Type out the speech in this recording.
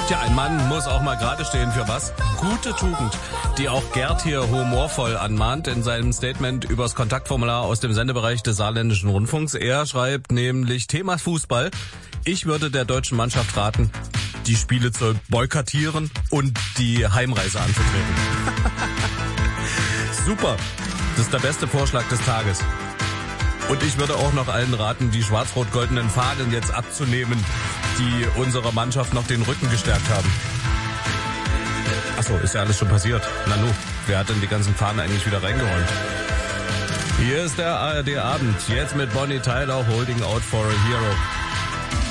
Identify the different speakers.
Speaker 1: Tja, ein Mann muss auch mal gerade stehen für was? Gute Tugend, die auch Gerd hier humorvoll anmahnt in seinem Statement übers Kontaktformular aus dem Sendebereich des Saarländischen Rundfunks. Er schreibt nämlich Thema Fußball. Ich würde der deutschen Mannschaft raten, die Spiele zu boykottieren und die Heimreise anzutreten. Super, das ist der beste Vorschlag des Tages. Und ich würde auch noch allen raten, die schwarz-rot-goldenen Fahnen jetzt abzunehmen, die unserer Mannschaft noch den Rücken gestärkt haben. Achso, ist ja alles schon passiert. Nanu, wer hat denn die ganzen Fahnen eigentlich wieder reingeräumt? Hier ist der ARD Abend, jetzt mit Bonnie Tyler, Holding Out for a Hero.